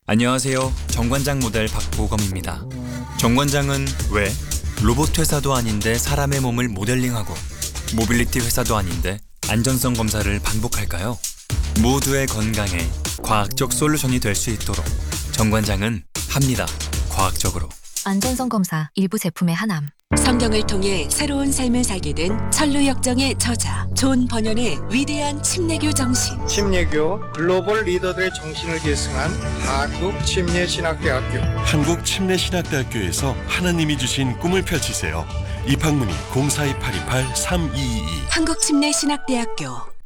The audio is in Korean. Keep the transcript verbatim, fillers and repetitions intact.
안녕하세요. 정관장 모델 박보검입니다. 정관장은 왜 로봇 회사도 아닌데 사람의 몸을 모델링하고 모빌리티 회사도 아닌데 안전성 검사를 반복할까요? 모두의 건강에 과학적 솔루션이 될 수 있도록 정관장은 합니다. 과학적으로. 안전성 검사 일부 제품의 하남. 성경을 통해 새로운 삶을 살게 된 천루역정의 저자 존 버년의 위대한 침례교 정신. 침례교 글로벌 리더들의 정신을 계승한 한국침례신학대학교. 한국침례신학대학교에서 하나님이 주신 꿈을 펼치세요. 입학문의 공사이 팔이팔 삼이이이. 한국침례신학대학교.